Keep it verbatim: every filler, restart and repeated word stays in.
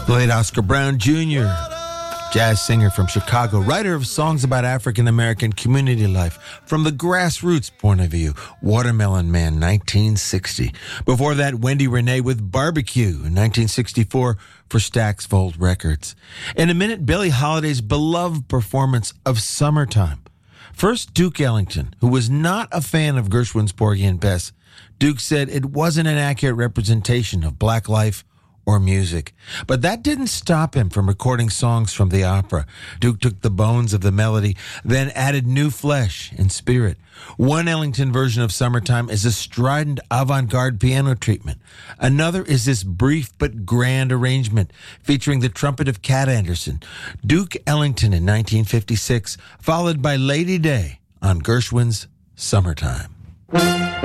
The late Oscar Brown Junior, jazz singer from Chicago, writer of songs about African-American community life from the grassroots point of view. Watermelon Man, nineteen sixty. Before that, Wendy Renee with Barbecue in nineteen sixty-four for Stax Volt Records. In a minute, Billie Holiday's beloved performance of Summertime. First, Duke Ellington, who was not a fan of Gershwin's Porgy and Bess. Duke said it wasn't an accurate representation of black life or music. But that didn't stop him from recording songs from the opera. Duke took the bones of the melody, then added new flesh and spirit. One Ellington version of Summertime is a strident avant-garde piano treatment. Another is this brief but grand arrangement featuring the trumpet of Cat Anderson. Duke Ellington in nineteen fifty-six, followed by Lady Day on Gershwin's Summertime.